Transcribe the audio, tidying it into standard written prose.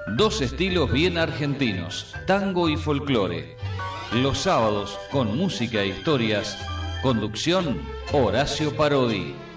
Dos estilos bien argentinos, tango y folclore. Los sábados con música e historias. Conducción, Horacio Parodi.